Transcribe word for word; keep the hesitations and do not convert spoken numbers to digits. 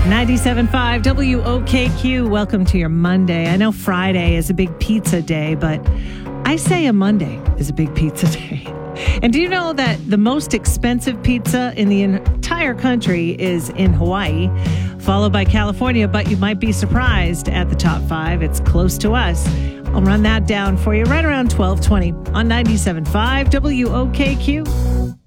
ninety-seven point five W O K Q. Welcome to your Monday. I know Friday is a big pizza day, but I say a Monday is a big pizza day. And do you know that the most expensive pizza in the entire country is in Hawaii, followed by California, but you might be surprised at the top five. It's close to us. I'll run that down for you right around twelve twenty on ninety-seven point five W O K Q.